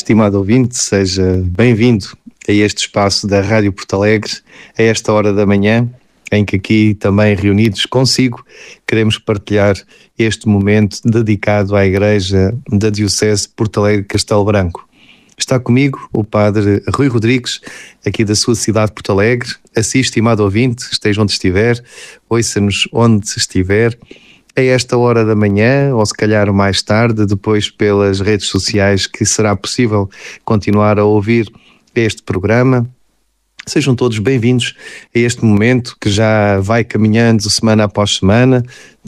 Estimado ouvinte, seja bem-vindo a este espaço da Rádio Porto Alegre, a esta hora da manhã, em que aqui também reunidos consigo queremos partilhar este momento dedicado à Igreja da Diocese de Porto Alegre Castelo Branco. Está comigo o Padre Rui Rodrigues, aqui da sua cidade de Porto Alegre. Assiste, estimado ouvinte, esteja onde estiver, ouça-nos onde estiver, a esta hora da manhã, ou se calhar mais tarde, depois pelas redes sociais, que será possível continuar a ouvir este programa. Sejam todos bem-vindos a este momento que já vai caminhando semana após semana.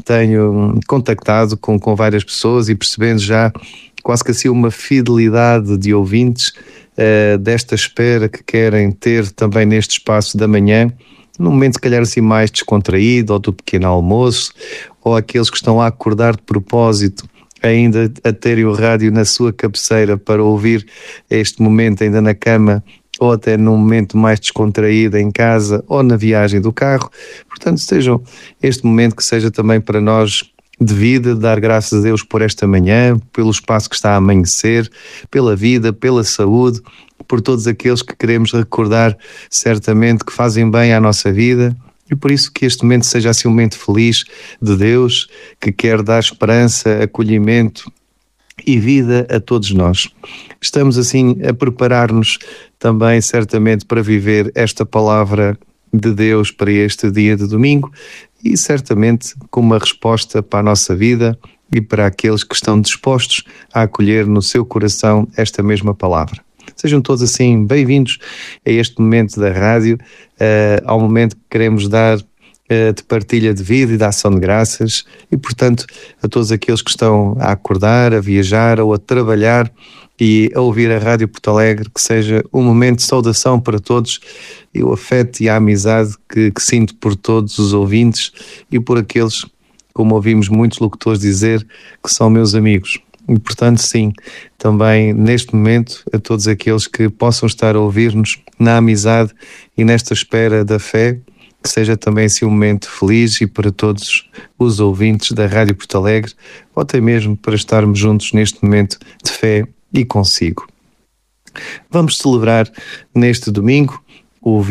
Tenho contactado com várias pessoas e percebendo já quase que assim uma fidelidade de ouvintes desta espera que querem ter também neste espaço da manhã, num momento se calhar assim mais descontraído, ou do pequeno almoço, ou aqueles que estão a acordar de propósito, ainda a terem o rádio na sua cabeceira para ouvir este momento ainda na cama, ou até num momento mais descontraído em casa ou na viagem do carro. Portanto, sejam este momento que seja também para nós de vida, dar graças a Deus por esta manhã, pelo espaço que está a amanhecer, pela vida, pela saúde, por todos aqueles que queremos recordar certamente que fazem bem à nossa vida. E por isso que este momento seja assim um momento feliz de Deus, que quer dar esperança, acolhimento e vida a todos nós. Estamos assim a preparar-nos também certamente para viver esta palavra de Deus para este dia de domingo e certamente com uma resposta para a nossa vida e para aqueles que estão dispostos a acolher no seu coração esta mesma palavra. Sejam todos assim bem-vindos a este momento da rádio, ao momento que queremos dar de partilha de vida e de ação de graças e, portanto, a todos aqueles que estão a acordar, a viajar ou a trabalhar e a ouvir a Rádio Porto Alegre, que seja um momento de saudação para todos e o afeto e a amizade que sinto por todos os ouvintes e por aqueles, como ouvimos muitos locutores dizer, que são meus amigos. E, portanto, sim, também neste momento, a todos aqueles que possam estar a ouvir-nos na amizade e nesta espera da fé, que seja também assim um momento feliz e para todos os ouvintes da Rádio Porto Alegre, ou até mesmo para estarmos juntos neste momento de fé e consigo. Vamos celebrar neste domingo o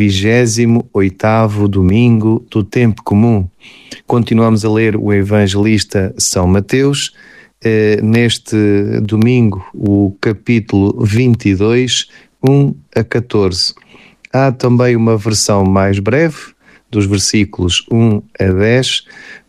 28º domingo do tempo comum. Continuamos a ler o evangelista São Mateus, neste domingo o capítulo 22, 1 a 14. Há também uma versão mais breve, dos versículos 1 a 10,